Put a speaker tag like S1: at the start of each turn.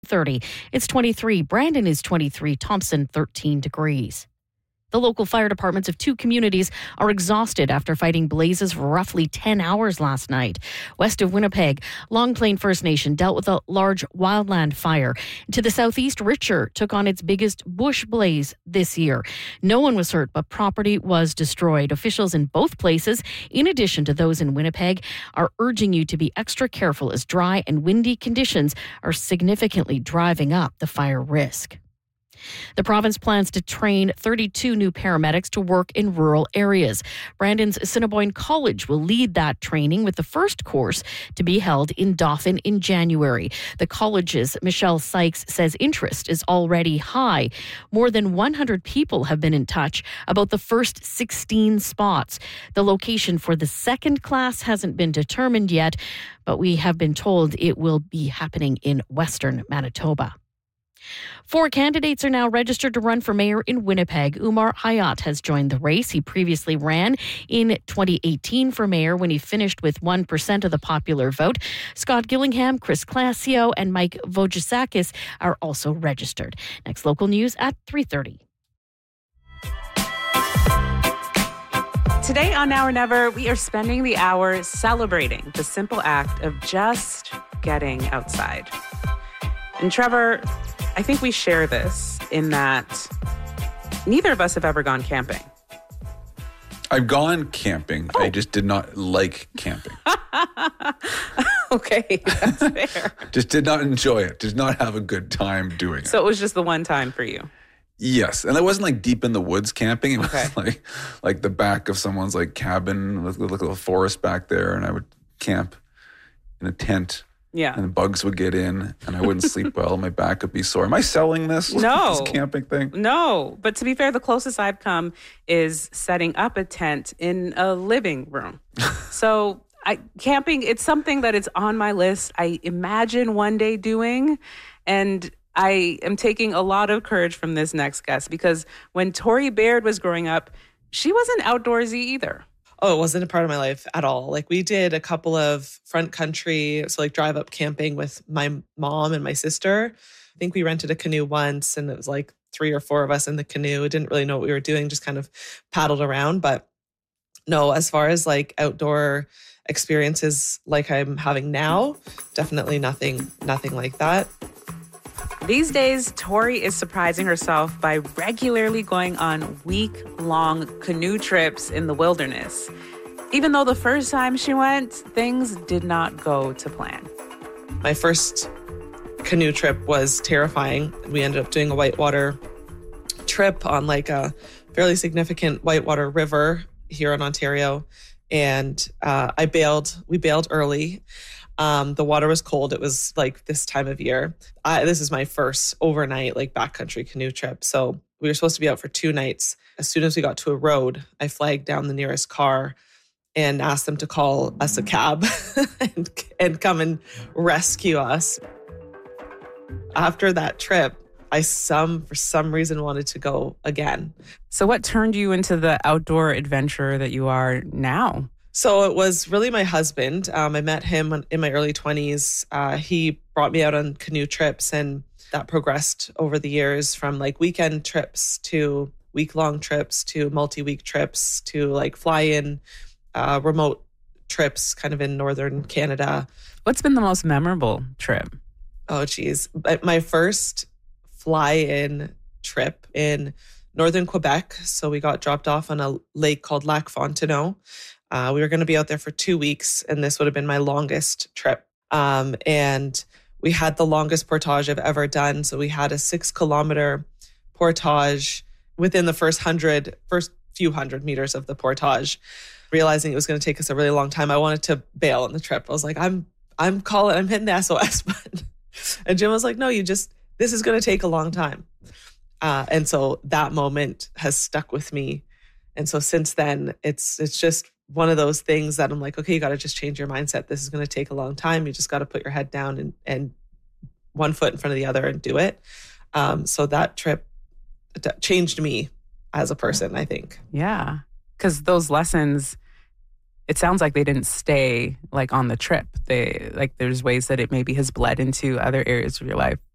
S1: 30. It's 23. Brandon is 23. Thompson, 13 degrees. The local fire departments of 2 communities are exhausted after fighting blazes for roughly 10 hours last night. West of Winnipeg, Long Plain First Nation dealt with a large wildland fire. To the southeast, Richer took on its biggest bush blaze this year. No one was hurt, but property was destroyed. Officials in both places, in addition to those in Winnipeg, are urging you to be extra careful as dry and windy conditions are significantly driving up the fire risk. The province plans to train 32 new paramedics to work in rural areas. Brandon's Assiniboine College will lead that training, with the first course to be held in Dauphin in January. The college's Michelle Sykes says interest is already high. More than 100 people have been in touch about the first 16 spots. The location for the second class hasn't been determined yet, but we have been told it will be happening in Western Manitoba. 4 candidates are now registered to run for mayor in Winnipeg. Umar Hayat has joined the race. He previously ran in 2018 for mayor when he finished with 1% of the popular vote. Scott Gillingham, Chris Classio, and Mike Vogisakis are also registered. Next local news at 3:30.
S2: Today on Now or Never, we are spending the hour celebrating the simple act of just getting outside. And Trevor, I think we share this in that neither of us have ever gone camping.
S3: I've gone camping. I just did not like camping.
S2: Okay, that's fair.
S3: Just did not enjoy it. Did not have a good time doing it.
S2: So it was just the one time for you?
S3: Yes. And it wasn't like deep in the woods camping. It was
S2: Okay.
S3: like the back of someone's like cabin with a little forest back there. And I would camp in a tent.
S2: Yeah.
S3: And bugs would get in and I wouldn't sleep well. My back would be sore. Am I selling this?
S2: No.
S3: This camping thing?
S2: No. But to be fair, the closest I've come is setting up a tent in a living room. So camping, it's something that is on my list. I imagine one day doing. And I am taking a lot of courage from this next guest, because when Tori Baird was growing up, she wasn't outdoorsy either.
S4: Oh, it wasn't a part of my life at all. Like, we did a couple of front country, so like drive up camping with my mom and my sister. I think we rented a canoe once and it was like 3 or 4 of us in the canoe. Didn't really know what we were doing, just kind of paddled around. But no, as far as like outdoor experiences like I'm having now, definitely nothing like that.
S2: These days, Tori is surprising herself by regularly going on week-long canoe trips in the wilderness. Even though the first time she went, things did not go to plan.
S4: My first canoe trip was terrifying. We ended up doing a whitewater trip on like a fairly significant whitewater river here in Ontario. And we bailed early. The water was cold. It was like this time of year. This is my first overnight like backcountry canoe trip. So we were supposed to be out for 2 nights. As soon as we got to a road, I flagged down the nearest car and asked them to call us a cab and come and rescue us. After that trip, I for some reason wanted to go again.
S2: So what turned you into the outdoor adventurer that you are now?
S4: So it was really my husband. I met him in my early 20s. He brought me out on canoe trips, and that progressed over the years from like weekend trips to week-long trips to multi-week trips to like fly-in remote trips kind of in northern Canada.
S2: What's been the most memorable trip?
S4: Oh, geez. My first fly-in trip in northern Quebec. So we got dropped off on a lake called Lac Fontenot. We were going to be out there for 2 weeks, and this would have been my longest trip. And we had the longest portage I've ever done. So we had a 6-kilometer portage within the first few hundred meters of the portage. Realizing it was going to take us a really long time, I wanted to bail on the trip. I was like, I'm hitting the SOS button. And Jim was like, no, this is going to take a long time. And so that moment has stuck with me. And so since then, it's just one of those things that I'm like, okay, you got to just change your mindset. This is going to take a long time. You just got to put your head down and one foot in front of the other and do it. So that trip changed me as a person, I think.
S2: Yeah. Because those lessons, it sounds like they didn't stay like on the trip. There's ways that it maybe has bled into other areas of your life.